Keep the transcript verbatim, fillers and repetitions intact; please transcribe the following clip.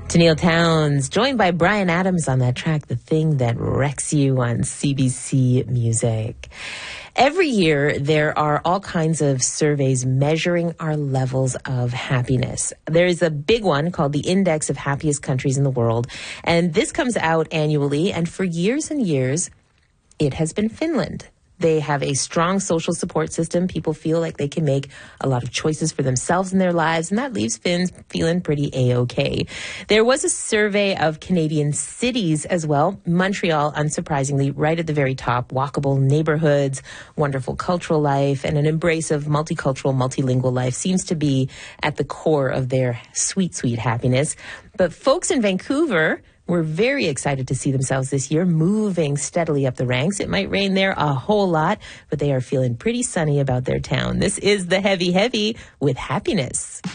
Tennille Townes, joined by Bryan Adams on that track, The Thing That Wrecks You, on C B C Music. Every year, there are all kinds of surveys measuring our levels of happiness. There's a big one called the Index of Happiest Countries in the World, and this comes out annually, and for years and years, it has been Finland. They have a strong social support system. People feel like they can make a lot of choices for themselves in their lives, and that leaves Finns feeling pretty A-okay. There was a survey of Canadian cities as well. Montreal, unsurprisingly, right at the very top. Walkable neighborhoods, wonderful cultural life, and an embrace of multicultural, multilingual life seems to be at the core of their sweet, sweet happiness. But folks in Vancouver were very excited to see themselves this year moving steadily up the ranks. It might rain there a whole lot, but they are feeling pretty sunny about their town. This is The Heavy Heavy with Happiness.